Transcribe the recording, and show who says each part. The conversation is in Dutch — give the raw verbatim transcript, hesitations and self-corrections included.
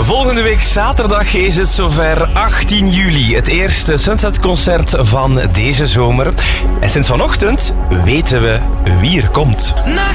Speaker 1: Volgende week zaterdag is het zover, achttien juli. Het eerste Sunset-concert van deze zomer. En sinds vanochtend weten we wie er komt.